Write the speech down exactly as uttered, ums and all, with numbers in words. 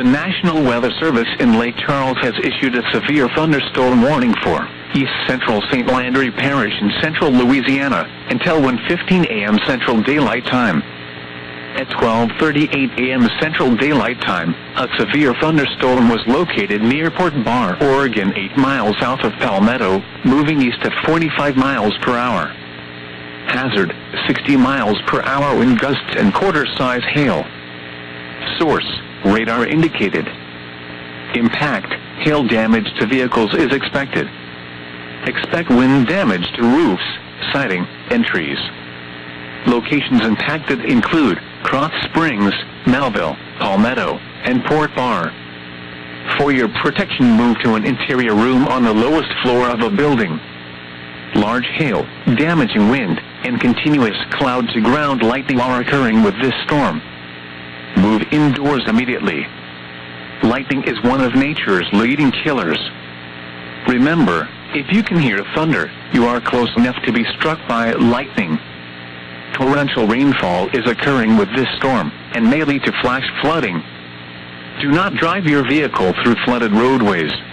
National Weather Service in Lake Charles has issued a severe thunderstorm warning for East Central Saint Landry Parish in central Louisiana until one fifteen a m Central Daylight Time. At twelve thirty-eight a m Central Daylight Time, a severe thunderstorm was located near Port Barre, Oregon, eight miles south of Palmetto, moving east at forty-five miles per hour. Hazard, sixty miles per hour wind gusts and quarter-size hail. Source, radar indicated. Impact, hail damage to vehicles is expected. Expect wind damage to roofs, siding, and trees. Locations impacted include Krotz Springs, Melville, Palmetto, and Port Barre. For your protection, move to an interior room on the lowest floor of a building. Large hail, damaging wind, and continuous cloud-to-ground lightning are occurring with this storm. Move indoors immediately. Lightning is one of nature's leading killers. Remember, if you can hear thunder, you are close enough to be struck by lightning. Torrential rainfall is occurring with this storm, and may lead to flash flooding. Do not drive your vehicle through flooded roadways,